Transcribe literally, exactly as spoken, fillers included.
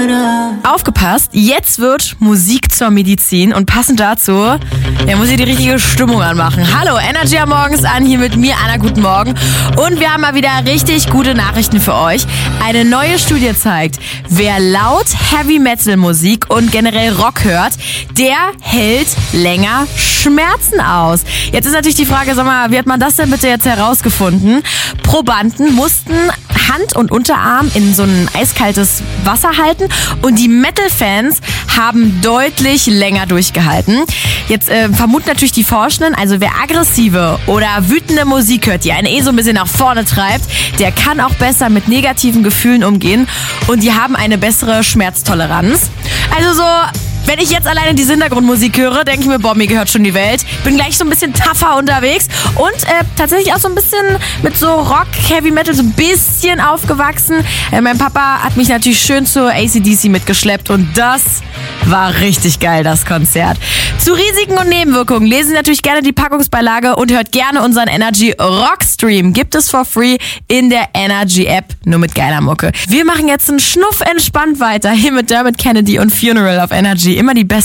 Aufgepasst, jetzt wird Musik zur Medizin und passend dazu, ja, muss ich die richtige Stimmung anmachen. Hallo, Energy am Morgens an, hier mit mir, Anna, guten Morgen. Und wir haben mal wieder richtig gute Nachrichten für euch. Eine neue Studie zeigt, wer laut Heavy Metal Musik und generell Rock hört, der hält länger Schmerzen aus. Jetzt ist natürlich die Frage, sag mal, wie hat man das denn bitte jetzt herausgefunden? Probanden mussten Hand und Unterarm in so ein eiskaltes Wasser halten und die Metal-Fans haben deutlich länger durchgehalten. Jetzt äh, vermuten natürlich die Forschenden, also wer aggressive oder wütende Musik hört, die einen eh so ein bisschen nach vorne treibt, der kann auch besser mit negativen Gefühlen umgehen und die haben eine bessere Schmerztoleranz. Also so, wenn ich jetzt alleine diese Hintergrundmusik höre, denke ich mir, boah, mir gehört schon die Welt. Bin gleich so ein bisschen tougher unterwegs und äh, tatsächlich auch so ein bisschen mit so Rock, Heavy Metal so ein bisschen aufgewachsen. Äh, mein Papa hat mich natürlich schön zur A C D C mitgeschleppt und das war richtig geil, das Konzert. Zu Risiken und Nebenwirkungen lesen Sie natürlich gerne die Packungsbeilage und hört gerne unseren Energy Rock Stream. Gibt es for free in der Energy App, nur mit geiler Mucke. Wir machen jetzt einen Schnuff entspannt weiter hier mit Dermot Kennedy und Funeral auf Energy. Immer die besten